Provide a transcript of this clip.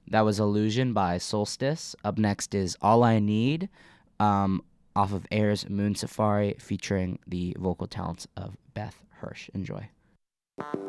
That was Illusion by Solstice. Up next is All I Need, off of Air's Moon Safari, featuring the vocal talents of Beth Hirsch. Enjoy.